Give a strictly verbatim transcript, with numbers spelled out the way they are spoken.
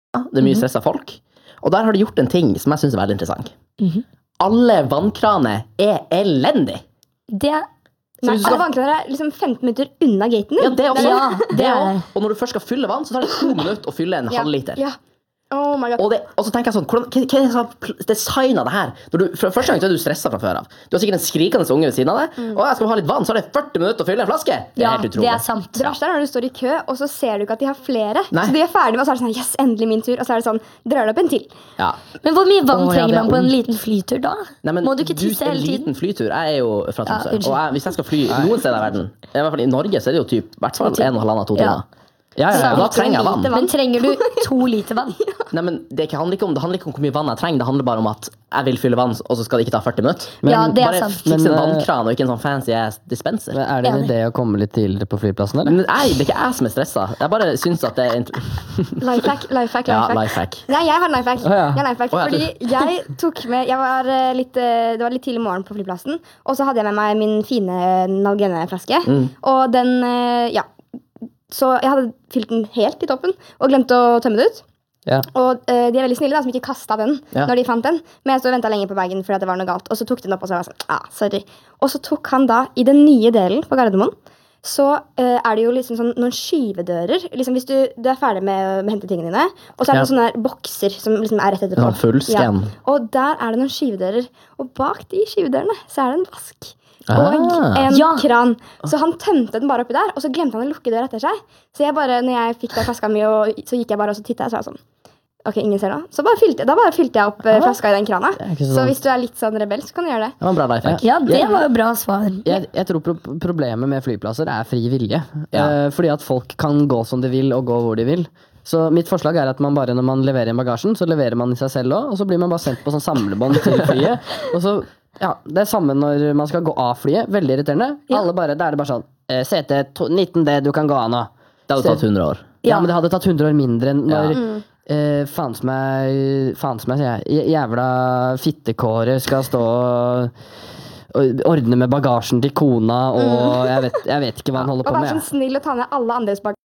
det er mye stressa folk. Og der har de gjort en ting som jeg synes er veldig interessant. Mm-hmm. Alle vannkraner er elendig. Det er... Nei, alle vannkraner er liksom femten minutter unna gaten din. Ja, det er også. Ja, det er... Og når du først skal fylle vann, så tar det to minutter å fylle en ja. halv liter. Ja. Oh my God. Og, det, og så tenker jeg sånn, hvordan, hva, hva er det som har designet det her? Når du, for første gang så er du stresset fra før av. Du har sikkert en skrikende unge ved siden av deg, mm. og jeg skal ha litt vann, så er det førti minutter å fylle en flaske. Det er ja, helt utrolig. Det er sant. Det verste er når du står i kø, og så ser du ikke at de har flere. Nei. Så de er ferdige med, og så er det sånn, yes, endelig min tur. Og så er det sånn, drar det opp en til. Ja. Men hvor mye vann Åh, trenger ja, man på en liten flytur da? Nei, men Må du ikke tisse hele tiden? En liten flytur, jeg er jo fra Tromsø, Ja, og jeg, hvis jeg skal fly noen steder i verden, i hvert fall i Norge, så er det jo typ, i hvert fall en og halvannen, to timer. Ja. Ja, ja, ja, da trenger jeg vann. Men trenger du to liter vann? Nei, men det, ikke, handler ikke om, det handler ikke om hvor mye vann jeg trenger. Det handler bare om at jeg vil fylle vann, og så skal det ikke ta førti minutter. Men ja, det er bare sant. fikse en Men, vannkran og ikke en sånn fancy ass dispenser. Men er det en idé å komme litt tidligere på flyplassen, eller? Men jeg, det er ikke jeg som er stresset. Jeg bare synes at det er int- Lifehack, lifehack, Ja, lifehack. lifehack. Nei, jeg har lifehack. Å, ja. Jeg har lifehack Å, ja, du- fordi jeg tok med, jeg var eh, litt, eh, det var litt tidlig morgen på flyplassen, og så hadde jeg med meg min fine Nalgene-flaske, Mm. og den, eh, ja, så jeg hadde fylt den helt i toppen, og glemte å tømme det ut. Ja. Og eh, de er veldig snille da, som ikke kastet den Ja. når de fant den. Men jeg stod og ventet lenge på bagen fordi at det var noe galt. Og så tok de den opp, og så var jeg sånn, ah, sorry. Og så tok han da, i den nye delen på Gardermoen, så eh, er det jo liksom sånn noen skyvedører. Liksom hvis du, du er ferdig med å hente tingene dine, og så er det Ja. noen sånne her bokser som liksom er rett etterpå. Sånn fullscan. Ja. Og der er det noen skyvedører. Og bak de skyvedørene så er det en vask. Ah. Og en Ja. kran. Så han tømte den bare oppi der, og så glemte han å lukke døra etter seg. Så jeg bare, når jeg fikk den flaska mi, og så gikk jeg bare og så tittet jeg, så var jeg sånn, ok, ingen ser da. Så bare fylte, da bare fylte jeg opp eh, flaska i den krana. er ikke Så, så hvis du er litt sånn rebell, så kan du gjøre det. Det var en bra lifehack. Ja, det var jo bra svar. Jeg, jeg tror pro problemet med flyplasser er fri vilje. Ja. Eh, fordi at folk kan gå som de vil og gå hvor de vil. Så mitt forslag er at man bare når man leverer inn bagasjen, så leverer man i seg selv også, og så blir man bare sendt på sånn samlebånd til flyet. Og så, ja, det er samme når man skal gå av flyet. Veldig irriterende. Ja. Alle bare, da er det bare sånn, eh, C T nitten D, du kan gå av nå. Det hadde tatt hundre år. Ja, men det hadde tatt hundre år mindre enn når Ja. eh, faen som jeg, faen som jeg sier, jæ- jævla fittekåre skal stå og, og ordne med bagasjen til kona, og jeg vet, jeg vet ikke hva han holder Og på være med. sånn snill og ta ned alle andres bak.